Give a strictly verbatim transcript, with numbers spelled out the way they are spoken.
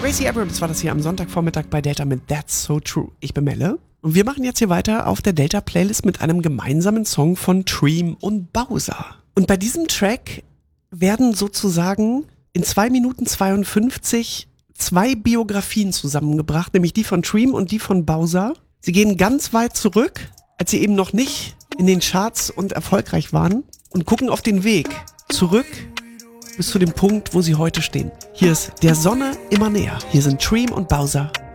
Gracie Abrams war das hier am Sonntagvormittag bei Delta mit That's So True. Ich bin Melle und wir machen jetzt hier weiter auf der Delta-Playlist mit einem gemeinsamen Song von Treem und Bowser. Und bei diesem Track werden sozusagen in zwei Minuten zweiundfünfzig zwei Biografien zusammengebracht, nämlich die von Treem und die von Bowser. Sie gehen ganz weit zurück, als sie eben noch nicht in den Charts und erfolgreich waren, und gucken auf den Weg zurück bis zu dem Punkt, wo sie heute stehen. Hier ist Der Sonne immer näher. Hier sind Treem und Bowser